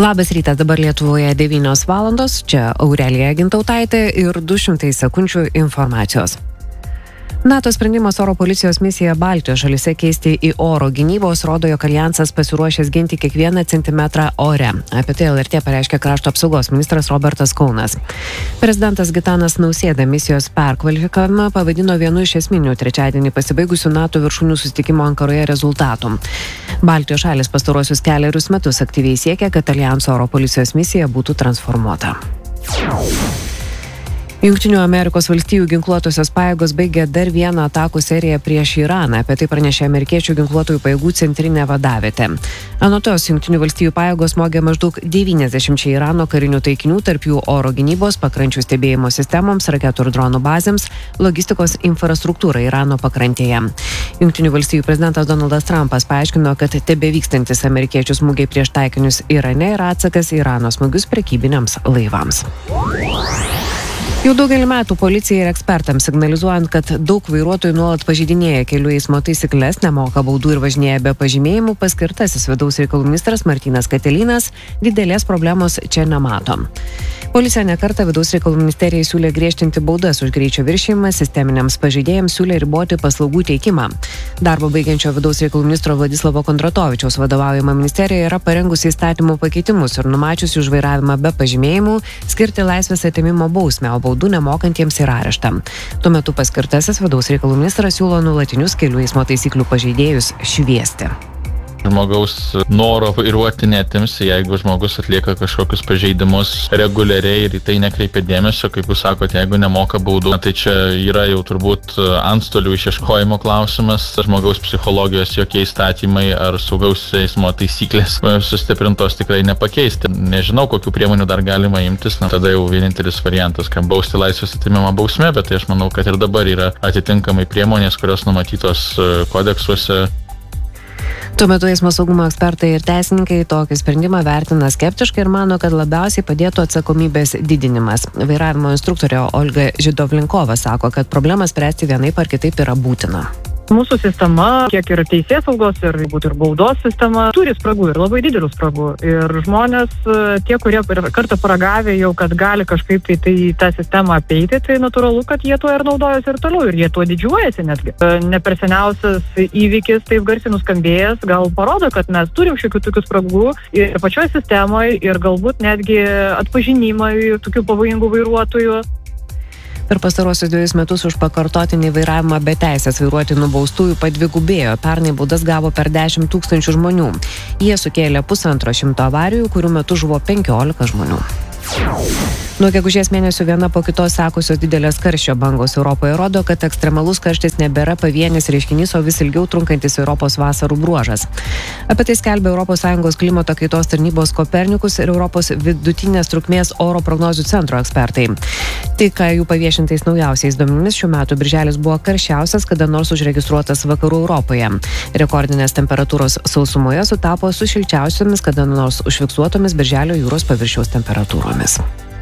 Labas rytas, dabar Lietuvoje 9 valandos, čia Aurelija Gintautaitė ir 200 sekundžių informacijos. NATO sprendimas oro policijos misiją Baltijos šalyse keisti į oro gynybos rodo, jog aljansas pasiruošęs ginti kiekvieną centimetrą ore. Apie tai LRT pareiškė krašto apsaugos ministras Robertas Kaunas. Prezidentas Gitanas Nausėda misijos perkvalifikavimą pavadino vienu iš esminių trečiadienį pasibaigusių NATO viršūnių susitikimo Ankaroje rezultatų. Baltijos šalis pastaruosius kelerius metus aktyviai siekia, kad aljanso oro policijos misija būtų transformuota. Jungtinių Amerikos valstijų ginkluotosios pajėgos baigė dar vieną atakų seriją prieš Iraną. Apie tai pranešė amerikiečių ginkluotųjų pajėgų centrinė vadavietė. Anot jos, Jungtinių valstijų pajėgos smogė maždaug 90 Irano karinių taikinių, tarp jų oro gynybos, pakrančių stebėjimo sistemoms, raketų ir dronų bazėms, logistikos infrastruktūrai Irano pakrantėje. Jungtinių valstijų prezidentas Donaldas Trumpas paaiškino, kad tebevykstantis amerikiečių smūgiai prieš taikinius Irane yra atsakas į Irano smūgius prekybiniams laivams. Jau daugelį metų policijai ir ekspertams signalizuojant, kad daug vairuotojų nuolat pažeidinėja kelių eismo taisykles, nemoka baudų ir važinėja be pažymėjimų, paskirtasis vidaus reikalų ministras Martynas Katilinas didelės problemos čia nemato. Policija nekartą vidaus reikalų ministerijai siūlė griežtinti baudas už greičio viršijimą, sisteminiams pažeidėjams siūlė riboti paslaugų teikimą. Darbo baigiančio vidaus reikalų ministro Vladislavo Kondratovičiaus vadovaujama ministerija yra parengusi įstatymų pakeitimus ir numačiusi už vairavimą be pažymėjimų skirti laisvės atėmimo bausmę, o baudų nemokantiems ir areštą. Tuo metu paskirtasis vidaus reikalų ministras siūlo nuolatinius kelių eismo taisyklių pažeidėjus šviesti. Žmogaus noro vairuoti netims, jeigu žmogus atlieka kažkokius pažeidimus reguliariai ir į tai nekreipia dėmesio, kaip jūs sakote, jeigu nemoka baudų, tai čia yra jau turbūt antstolių išieškojimo klausimas, žmogaus psichologijos jokie įstatymai ar saugaus eismo taisyklės sustiprintos tikrai nepakeisti. Nežinau, kokių priemonių dar galima imtis, tada jau vienintelis variantas, kad bausti laisvės atėmimo bausmė, bet tai aš manau, kad ir dabar yra atitinkamai priemonės, kurios numatytos kodeksuose. Tuo metu eismo saugumo ekspertai ir teisininkai tokį sprendimą vertina skeptiškai ir mano, kad labiausiai padėtų atsakomybės didinimas. Vairavimo instruktorė Olga Židovlinkova sako, kad problemą spręsti vienaip ar kitaip yra būtina. Mūsų sistema, kiek ir teisėsaugos ir baudos sistema, turi spragų ir labai didelių spragų. Ir žmonės, tie, kurie kartą paragavę jau, kad gali kažkaip tai tą sistemą apeiti, tai natūralu, kad jie tuo ir naudojasi ir toliau. Ir jie tuo didžiuojasi netgi. Ne per seniausias įvykis, taip garsiai nuskambėjęs, gal parodo, kad mes turim šiokių tokių spragų ir pačioje sistemoje, ir galbūt netgi atpažinimai tokių pavojingų vairuotojų. Per pastarosius 2 metus už pakartotinį vairavimą be teisės vairuoti nubaustųjų padvigubėjo. Pernai baudas gavo per 10 000 žmonių. Jie sukėlė 150 avarijų, kurių metu žuvo 15 žmonių. Nuo gegužės mėnesių viena po kitos sekusios didelės karščio bangos Europoje rodo, kad ekstremalus karštis nebėra pavienis reiškinys, o vis ilgiau trunkantis Europos vasarų bruožas. Apie tai skelbia ES klimato kaitos tarnybos Kopernikus ir Europos vidutinės trukmės oro prognozių centro ekspertai. Tai, ką jų paviešintais naujausiais duomenimis, šių metų birželis buvo karščiausias, kada nors užregistruotas vakarų Europoje. Rekordinės temperatūros sausumoje sutapo su šilčiausiomis, kada nors užfiksuotomis birželio jūros paviršiaus temperatūromis.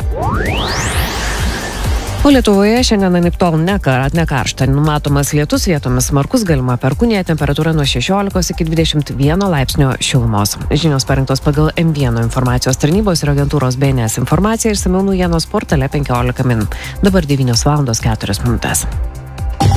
O Lietuvoje šiandien anaiptol nekaršta. Numatomas lietus, vietomis smarkus, galima perkūnija, temperatūra nuo 16 iki 21 laipsnio šilumos. Žinios parengtos pagal M1 informacijos tarnybos ir agentūros BNS informaciją ir išsamiau naujienos portale 15 min. Dabar 9 valandos 4 minutės.